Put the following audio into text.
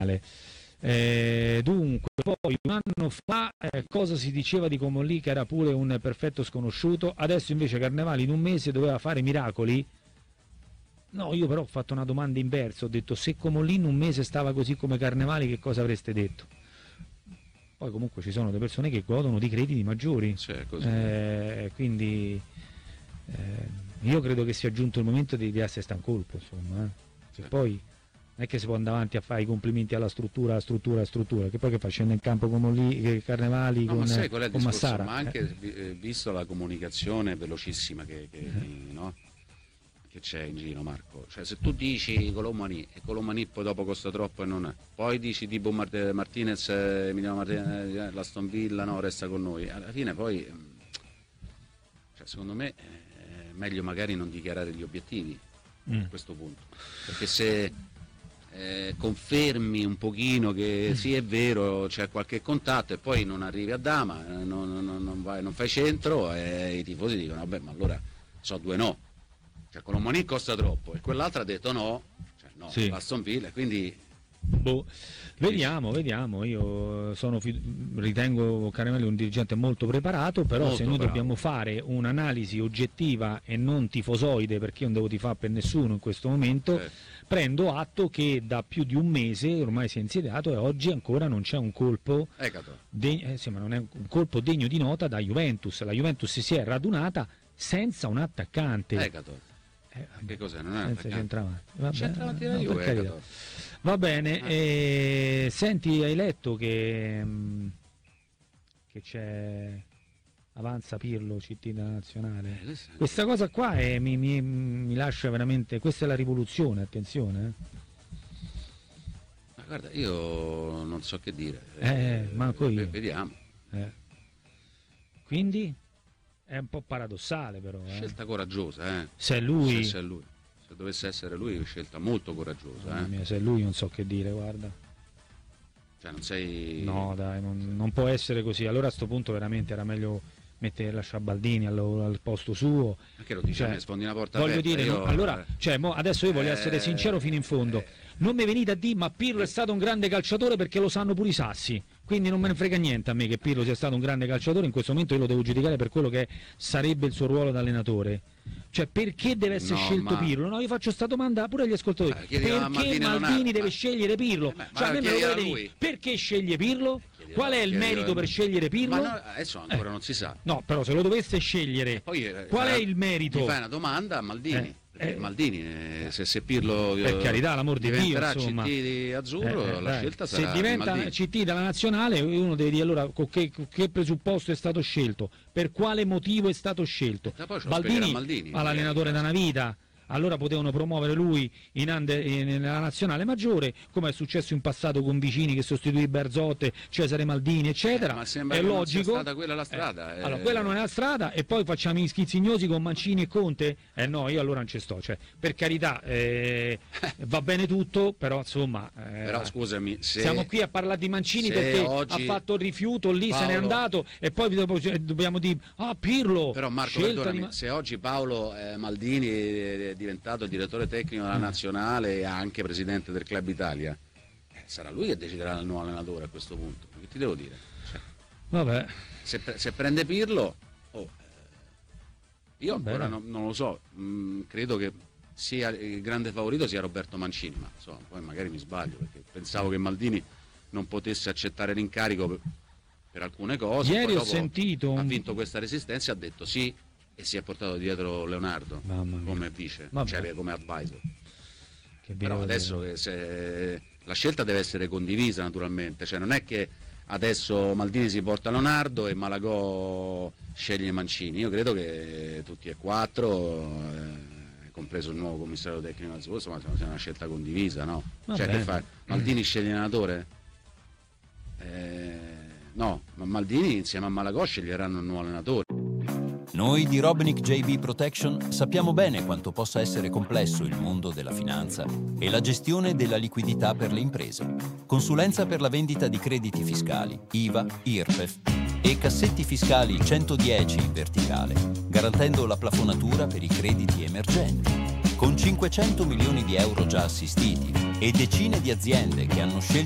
Dunque, poi un anno fa cosa si diceva di Comolli, che era pure un perfetto sconosciuto, adesso invece Carnevali in un mese doveva fare miracoli? No, io però ho fatto una domanda inversa, ho detto se Comolli in un mese stava così come Carnevali, che cosa avreste detto? Poi comunque ci sono delle persone che godono di crediti maggiori, quindi io credo che sia giunto il momento di essere sta in colpo, insomma, che poi non è che si può andare avanti a fare i complimenti alla struttura, che poi che fa, scende in campo come Carnevali con Massara. Ma anche visto la comunicazione velocissima che c'è in giro, Marco, cioè se tu dici Colomani e Colomani poi dopo costa troppo e non è, poi dici tipo Martinez, Emiliano Martinez, l'Aston Villa no, resta con noi, alla fine poi secondo me è meglio magari non dichiarare gli obiettivi a questo punto, perché se confermi un pochino che sì è vero c'è qualche contatto e poi non arrivi a Dama, non fai centro e i tifosi dicono vabbè, ma allora so due no, cioè Colomani costa troppo e quell'altro ha detto no, sì. Aston Villa, quindi vediamo, io ritengo Carnevali un dirigente molto preparato, però molto se noi dobbiamo fare un'analisi oggettiva e non tifosoide, perché io non devo tifare per nessuno in questo momento, prendo atto che da più di un mese ormai si è insediato e oggi ancora non c'è un colpo ma non è un colpo degno di nota da Juventus. La Juventus si è radunata senza un attaccante. Che cos'è? Non è un centravanti. Centravanti della Juve. Va bene, senti, hai letto che c'è avanza Pirlo, CT della nazionale? Questa cosa qua mi lascia veramente, questa è la rivoluzione, attenzione. Ma guarda, io non so che dire. Manco io. Vediamo. Quindi è un po' paradossale però. Scelta coraggiosa, Se è lui. Se dovesse essere lui, è scelta molto coraggiosa. Mia, se è lui non so che dire, guarda. Cioè non sei... No dai, non può essere così. Allora a sto punto veramente era meglio lasciare Baldini al posto suo. Perché lo dice, sfondi una porta voglio aperta. Dire, allora, adesso io voglio essere sincero fino in fondo. Non mi venite a dire ma Pirlo è stato un grande calciatore, perché lo sanno pure i sassi. Quindi non me ne frega niente a me che Pirlo sia stato un grande calciatore, in questo momento io lo devo giudicare per quello che sarebbe il suo ruolo da allenatore. Cioè perché deve essere scelto Pirlo? No, io faccio sta domanda pure agli ascoltatori. Perché Maldini deve scegliere Pirlo? Cioè a me me lo dovete dire, perché sceglie Pirlo? Qual è il merito per scegliere Pirlo? Ma adesso ancora non si sa. No, però se lo dovesse scegliere, qual è il merito? Ti fai una domanda a Maldini. Maldini, se Pirlo per carità, l'amor di Dio, insomma, CT di azzurro, la scelta sarà se diventa Maldini. CT della nazionale, uno deve dire allora con che presupposto è stato scelto, per quale motivo è stato scelto. Maldini all'allenatore da una vita. Allora potevano promuovere lui nella nazionale maggiore, come è successo in passato con Vicini che sostituì Berzotte, Cesare Maldini, eccetera. Ma sembra è che logico. Non sia stata quella la strada. Allora, quella non è la strada, e poi facciamo gli schizzignosi con Mancini e Conte? No, io allora non ci sto. Cioè, per carità, va bene tutto, però insomma. Però scusami, siamo qui a parlare di Mancini perché oggi ha fatto il rifiuto, lì Paolo, se n'è andato, e poi dopo dobbiamo dire Pirlo. Però Marco, perdonami, se oggi Paolo Maldini è diventato il direttore tecnico della nazionale e anche presidente del Club Italia, sarà lui che deciderà il nuovo allenatore a questo punto. Che ti devo dire? Vabbè. Se prende Pirlo, io ancora non lo so, credo che sia il grande favorito sia Roberto Mancini, ma insomma, poi magari mi sbaglio, perché pensavo che Maldini non potesse accettare l'incarico per alcune cose. Ieri poi ho sentito ha vinto questa resistenza e ha detto sì, e si è portato dietro Leonardo come vice, cioè come advisor. Però adesso la scelta deve essere condivisa, naturalmente, cioè non è che adesso Maldini si porta Leonardo e Malagò sceglie Mancini. Io credo che tutti e quattro, compreso il nuovo commissario tecnico Azzurro, insomma, sia una scelta condivisa, no? Cioè che fa? Maldini sceglie l'allenatore? No, ma Maldini insieme a Malagò sceglieranno un nuovo allenatore. Noi di Robinic JB Protection sappiamo bene quanto possa essere complesso il mondo della finanza e la gestione della liquidità per le imprese. Consulenza per la vendita di crediti fiscali, IVA, IRPEF e cassetti fiscali 110 in verticale, garantendo la plafonatura per i crediti emergenti. Con 500 milioni di euro già assistiti e decine di aziende che hanno scelto